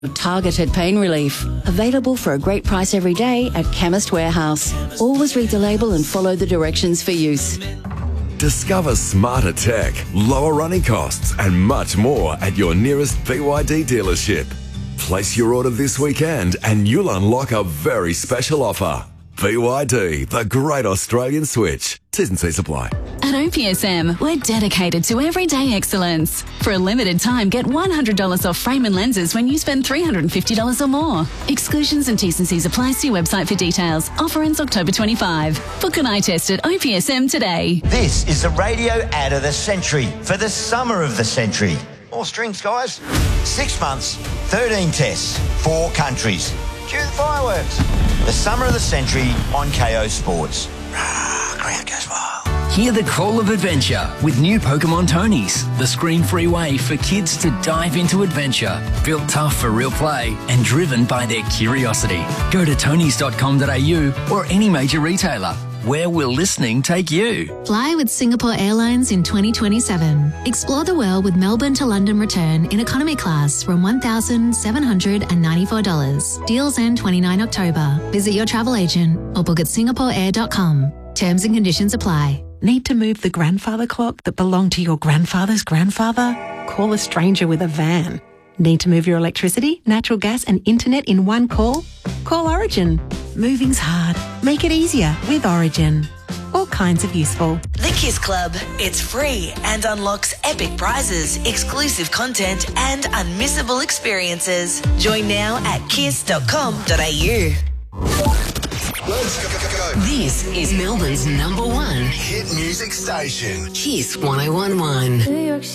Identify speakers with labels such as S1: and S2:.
S1: Targeted pain relief. Available for a great price every day at Chemist Warehouse. Always read the label and follow the directions for use.
S2: Discover smarter tech, lower running costs, and much more at your nearest BYD dealership. Place your order this weekend and you'll unlock a very special offer. BYD, the great Australian switch. T's and C's apply.
S3: At OPSM, we're dedicated to everyday excellence. For a limited time, get $100 off frame and lenses when you spend $350 or more. Exclusions and T's and C's apply. See website for details. Offer ends October 25. Book an eye test at OPSM today.
S4: This is the radio ad of the century for the summer of the century. More strings, guys. 6 months, 13 tests, 4 countries. Cue the fireworks. The summer of the century on KO Sports. Ground goes wild.
S5: Hear the call of adventure with new Pokemon Tonys, the screen-free way for kids to dive into adventure. Built tough for real play and driven by their curiosity. Go to tonys.com.au or any major retailer. Where will listening take you?
S6: Fly with Singapore Airlines in 2027. Explore the world with Melbourne to London return in economy class from $1,794. Deals end 29 October. Visit your travel agent or book at singaporeair.com. Terms and conditions apply.
S7: Need to move the grandfather clock that belonged to your grandfather's grandfather? Call a stranger with a van. Need to move your electricity, natural gas and internet in one call? Call Origin. Moving's hard. Make it easier with Origin. All kinds of useful.
S8: The Kiss Club. It's free and unlocks epic prizes, exclusive content and unmissable experiences. Join now at kiss.com.au.
S9: Let's go.
S10: This is Melbourne's #1
S9: hit music station.
S10: Kiss 101.1.